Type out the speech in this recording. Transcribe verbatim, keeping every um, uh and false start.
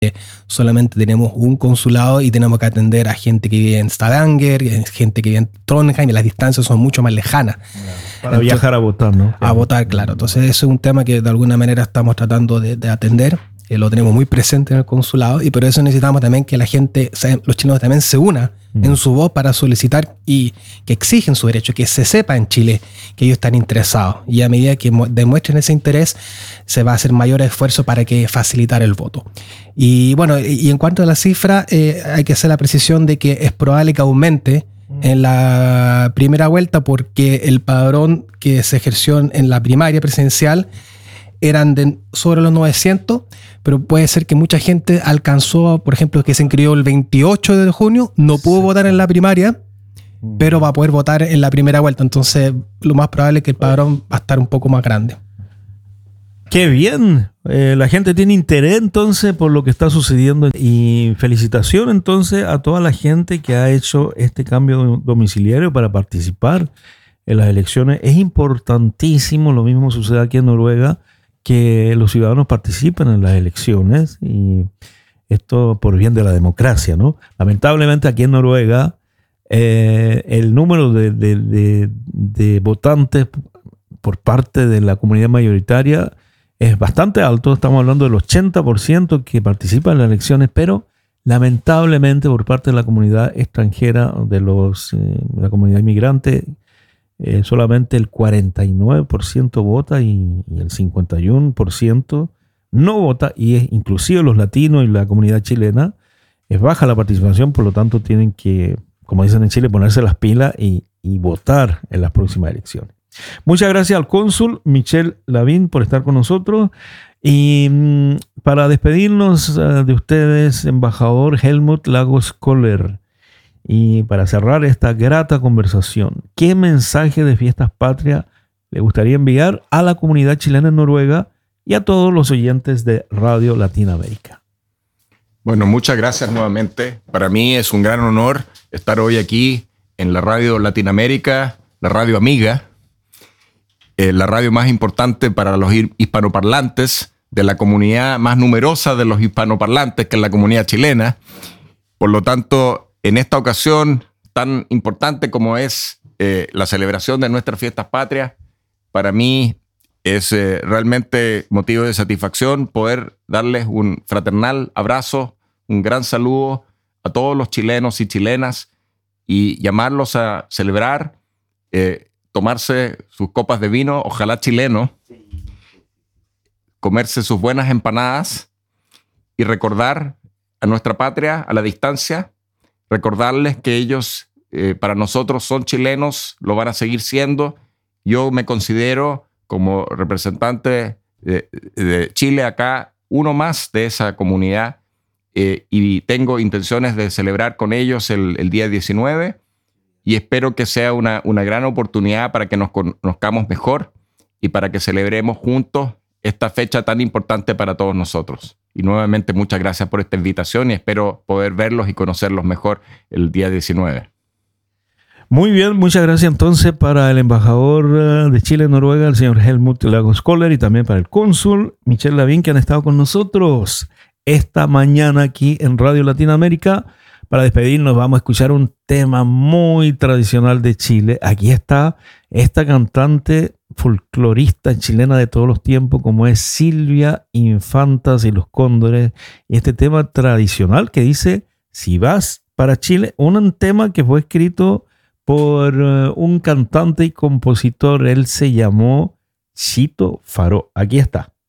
solamente tenemos un consulado y tenemos que atender a gente que vive en Stavanger, gente que vive en Trondheim, y las distancias son mucho más lejanas. Para Entonces, viajar a votar, ¿no? A votar, claro. Entonces eso es un tema que de alguna manera estamos tratando de, de atender. Eh, lo tenemos muy presente en el consulado, y por eso necesitamos también que la gente, los chilenos también se una mm. en su voz para solicitar y que exigen su derecho, que se sepa en Chile que ellos están interesados. Y a medida que demuestren ese interés, se va a hacer mayor esfuerzo para que facilitar el voto. Y bueno, y en cuanto a la cifra, eh, hay que hacer la precisión de que es probable que aumente en la primera vuelta, porque el padrón que se ejerció en la primaria presidencial eran de sobre los novecientos, pero puede ser que mucha gente alcanzó, por ejemplo, que se inscribió el veintiocho de junio, no pudo sí. votar en la primaria, pero va a poder votar en la primera vuelta. Entonces, lo más probable es que el padrón va a estar un poco más grande. ¡Qué bien! Eh, la gente tiene interés entonces por lo que está sucediendo, y felicitación entonces a toda la gente que ha hecho este cambio domiciliario para participar en las elecciones. Es importantísimo, lo mismo sucede aquí en Noruega, que los ciudadanos participen en las elecciones, y esto por bien de la democracia, ¿no? Lamentablemente aquí en Noruega eh, el número de, de, de, de votantes por parte de la comunidad mayoritaria es bastante alto. Estamos hablando del ochenta por ciento que participa en las elecciones, pero lamentablemente por parte de la comunidad extranjera, de los, eh, la comunidad inmigrante, Eh, solamente el cuarenta y nueve por ciento vota y, y el cincuenta y uno por ciento no vota, y es inclusive los latinos y la comunidad chilena es baja la participación. Por lo tanto tienen que, como dicen en Chile, ponerse las pilas y, y votar en las próximas elecciones. Muchas gracias al cónsul Michel Lavín por estar con nosotros, y mmm, para despedirnos uh, de ustedes, embajador Helmut Lagos Koller, y para cerrar esta grata conversación, ¿qué mensaje de Fiestas Patrias le gustaría enviar a la comunidad chilena en Noruega y a todos los oyentes de Radio Latinoamérica? Bueno, muchas gracias nuevamente. Para mí es un gran honor estar hoy aquí en la Radio Latinoamérica, la radio amiga, eh, la radio más importante para los hispanoparlantes, de la comunidad más numerosa de los hispanoparlantes, que es la comunidad chilena. Por lo tanto, en esta ocasión tan importante como es eh, la celebración de nuestras Fiestas Patrias, para mí es eh, realmente motivo de satisfacción poder darles un fraternal abrazo, un gran saludo a todos los chilenos y chilenas, y llamarlos a celebrar, eh, tomarse sus copas de vino, ojalá chileno, comerse sus buenas empanadas y recordar a nuestra patria a la distancia. Recordarles que ellos, eh, para nosotros, son chilenos, lo van a seguir siendo. Yo me considero, como representante de, de Chile acá, uno más de esa comunidad, eh, y tengo intenciones de celebrar con ellos el, el día diecinueve, y espero que sea una, una gran oportunidad para que nos conozcamos mejor y para que celebremos juntos esta fecha tan importante para todos nosotros. Y nuevamente muchas gracias por esta invitación, y espero poder verlos y conocerlos mejor el día diecinueve. Muy bien, muchas gracias entonces para el embajador de Chile en Noruega, el señor Helmut Lagos Koller, y también para el cónsul Michel Lavín, que han estado con nosotros esta mañana aquí en Radio Latinoamérica. Para despedirnos vamos a escuchar un tema muy tradicional de Chile. Aquí está esta cantante folclorista chilena de todos los tiempos, como es Silvia Infantas y los Cóndores, y este tema tradicional que dice Si vas para Chile, un tema que fue escrito por uh, un cantante y compositor. Él se llamó Chito Faró. Aquí está.